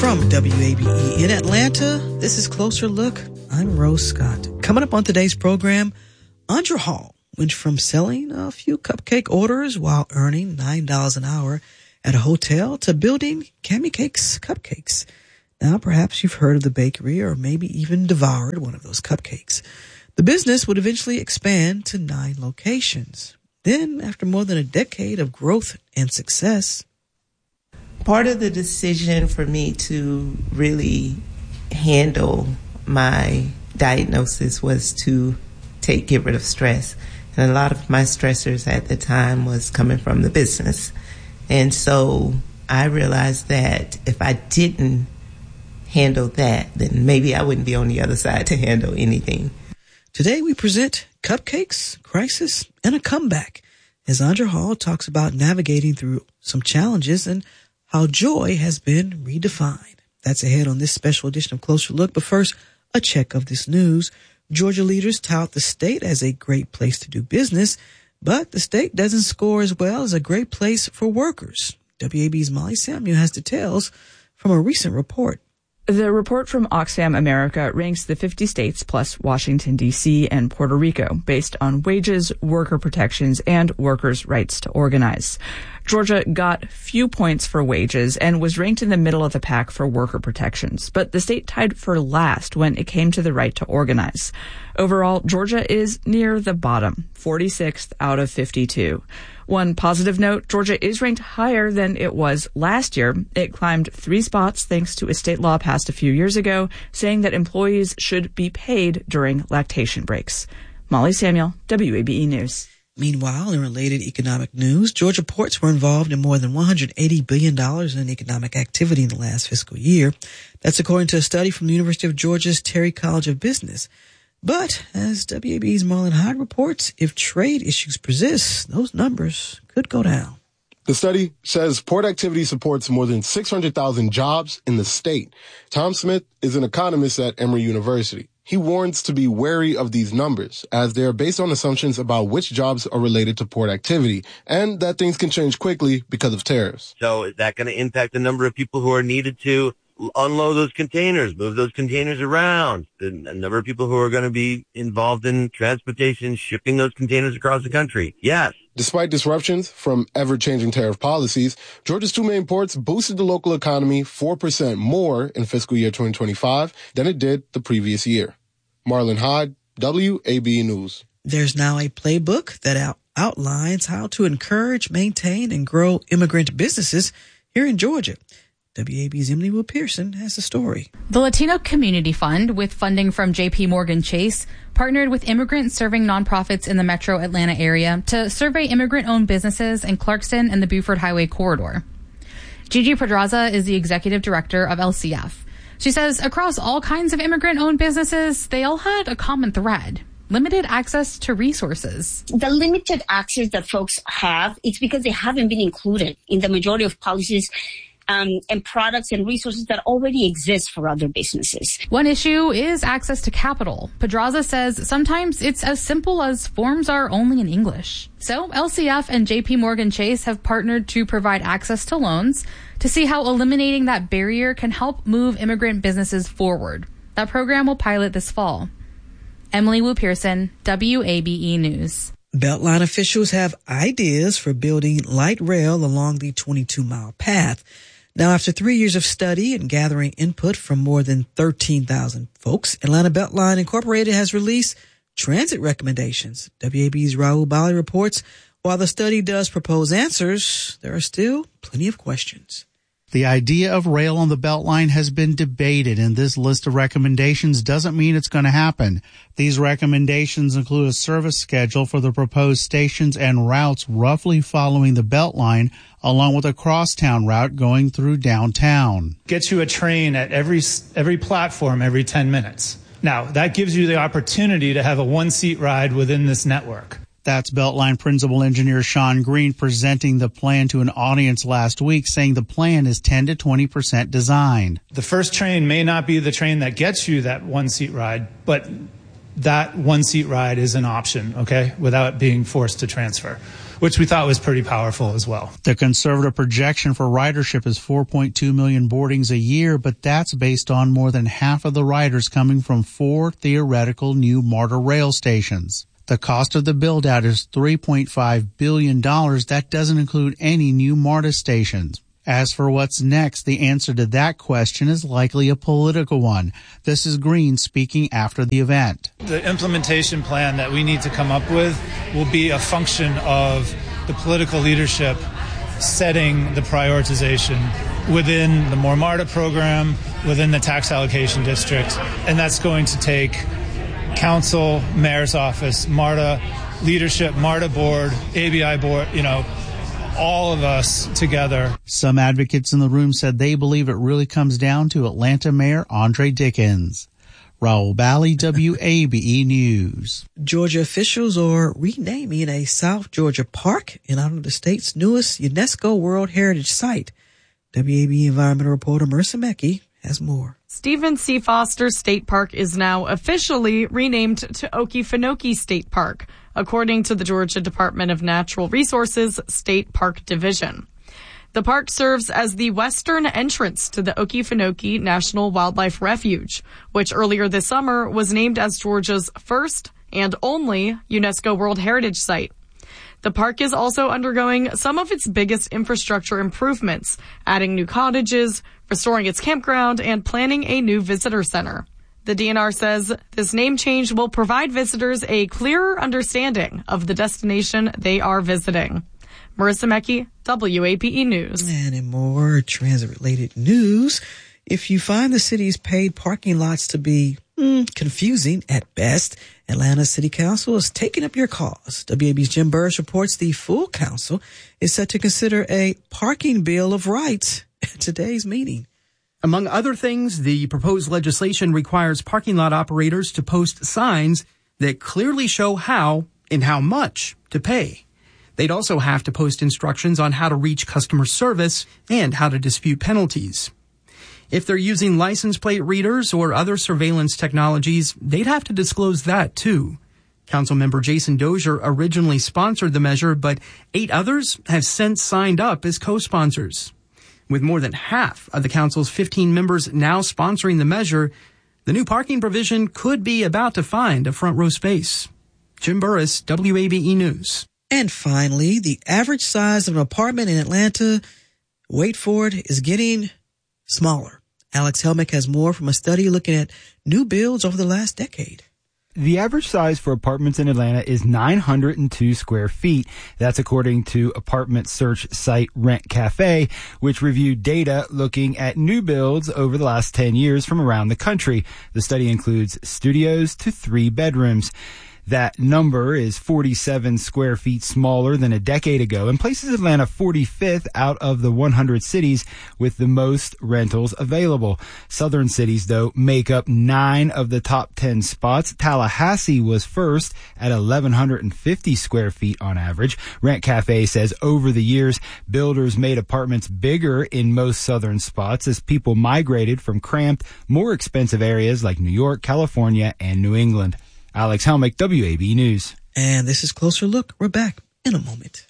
From WABE in Atlanta, this is Closer Look. I'm Rose Scott. Coming up on today's program, Andra Hall went from selling a few cupcake orders while earning $9 an hour at a hotel to building Cammy Cakes cupcakes. Now, perhaps you've heard of the bakery or maybe even devoured one of those cupcakes. The business would eventually expand to 9 locations. Then, after more than a decade of growth and success, part of the decision for me to really handle my diagnosis was to get rid of stress. And a lot of my stressors at the time was coming from the business. And so I realized that if I didn't handle that, then maybe I wouldn't be on the other side to handle anything. Today we present Cupcakes, Crisis, and a Comeback as Andra Hall talks about navigating through some challenges and how joy has been redefined. That's ahead on this special edition of Closer Look. But first, a check of this news. Georgia leaders tout the state as a great place to do business, but the state doesn't score as well as a great place for workers. WAB's Molly Samuel has details from a recent report. The report from Oxfam America ranks the 50 states plus Washington, D.C. and Puerto Rico based on wages, worker protections, and workers' rights to organize. Georgia got few points for wages and was ranked in the middle of the pack for worker protections, but the state tied for last when it came to the right to organize. Overall, Georgia is near the bottom, 46th out of 52. One positive note, Georgia is ranked higher than it was last year. It climbed 3 spots thanks to a state law passed a few years ago saying that employees should be paid during lactation breaks. Molly Samuel, WABE News. Meanwhile, in related economic news, Georgia ports were involved in more than $180 billion in economic activity in the last fiscal year. That's according to a study from the University of Georgia's Terry College of Business. But as WAB's Marlon Hyde reports, if trade issues persist, those numbers could go down. The study says port activity supports more than 600,000 jobs in the state. Tom Smith is an economist at Emory University. He warns to be wary of these numbers, as they are based on assumptions about which jobs are related to port activity, and that things can change quickly because of tariffs. So is that going to impact the number of people who are needed to unload those containers, move those containers around, the number of people who are going to be involved in transportation, shipping those containers across the country? Yes. Despite disruptions from ever-changing tariff policies, Georgia's 2 main ports boosted the local economy 4% more in fiscal year 2025 than it did the previous year. Marlon Hyde, WABE News. There's now a playbook that outlines how to encourage, maintain, and grow immigrant businesses here in Georgia. WAB's Emily Will Pearson has the story. The Latino Community Fund, with funding from J.P. Morgan Chase, partnered with immigrant-serving nonprofits in the metro Atlanta area to survey immigrant-owned businesses in Clarkston and the Buford Highway corridor. Gigi Pedraza is the executive director of LCF. She says across all kinds of immigrant-owned businesses, they all had a common thread: limited access to resources. The limited access that folks have, it's because they haven't been included in the majority of policies and products and resources that already exist for other businesses. One issue is access to capital. Pedraza says sometimes it's as simple as forms are only in English. So LCF and J.P. Morgan Chase have partnered to provide access to loans to see how eliminating that barrier can help move immigrant businesses forward. That program will pilot this fall. Emily Wu Pearson, WABE News. Beltline officials have ideas for building light rail along the 22-mile path. Now, after 3 years of study and gathering input from more than 13,000 folks, Atlanta Beltline Incorporated has released transit recommendations. WAB's Raul Bali reports, while the study does propose answers, there are still plenty of questions. The idea of rail on the Beltline has been debated, and this list of recommendations doesn't mean it's going to happen. These recommendations include a service schedule for the proposed stations and routes roughly following the Beltline, along with a crosstown route going through downtown. Get you a train at every platform every 10 minutes. Now, that gives you the opportunity to have a one-seat ride within this network. That's Beltline Principal Engineer Sean Green presenting the plan to an audience last week, saying the plan is 10 to 20% designed. The first train may not be the train that gets you that one-seat ride, but that one-seat ride is an option, okay, without being forced to transfer. which we thought was pretty powerful as well. The conservative projection for ridership is 4.2 million boardings a year, but that's based on more than half of the riders coming from 4 theoretical new MARTA rail stations. The cost of the build-out is $3.5 billion. That doesn't include any new MARTA stations. As for what's next, the answer to that question is likely a political one. This is Green speaking after the event. The implementation plan that we need to come up with will be a function of the political leadership setting the prioritization within the More MARTA program, within the tax allocation district. And that's going to take council, mayor's office, MARTA leadership, MARTA board, ABI board, all of us together. Some advocates in the room said they believe it really comes down to Atlanta Mayor Andre Dickens. Raul Bali, WABE News. Georgia officials are renaming a South Georgia park in honor of the state's newest UNESCO World Heritage Site. WABE environmental reporter Marissa Mackey has more. Stephen C. Foster State Park is now officially renamed to Okefenokee State Park, according to the Georgia Department of Natural Resources State Park Division. The park serves as the western entrance to the Okefenokee National Wildlife Refuge, which earlier this summer was named as Georgia's first and only UNESCO World Heritage Site. The park is also undergoing some of its biggest infrastructure improvements, adding new cottages, restoring its campground, and planning a new visitor center. The DNR says this name change will provide visitors a clearer understanding of the destination they are visiting. Marissa Mackey, WAPE News. And in more transit-related news, if you find the city's paid parking lots to be confusing at best, Atlanta City Council is taking up your cause. WAB's Jim Burris reports the full council is set to consider a parking bill of rights at today's meeting. Among other things, the proposed legislation requires parking lot operators to post signs that clearly show how and how much to pay. They'd also have to post instructions on how to reach customer service and how to dispute penalties. If they're using license plate readers or other surveillance technologies, they'd have to disclose that too. Councilmember Jason Dozier originally sponsored the measure, but 8 others have since signed up as co-sponsors. With more than half of the council's 15 members now sponsoring the measure, the new parking provision could be about to find a front row space. Jim Burris, WABE News. And finally, the average size of an apartment in Atlanta, wait for it, is getting smaller. Alex Helmick has more from a study looking at new builds over the last decade. The average size for apartments in Atlanta is 902 square feet. That's according to apartment search site Rent Cafe, which reviewed data looking at new builds over the last 10 years from around the country. The study includes studios to 3 bedrooms. That number is 47 square feet smaller than a decade ago and places Atlanta 45th out of the 100 cities with the most rentals available. Southern cities, though, make up 9 of the top 10 spots. Tallahassee was first at 1,150 square feet on average. Rent Cafe says over the years, builders made apartments bigger in most southern spots as people migrated from cramped, more expensive areas like New York, California, and New England. Alex Helmick, WABE News. And this is Closer Look. We're back in a moment.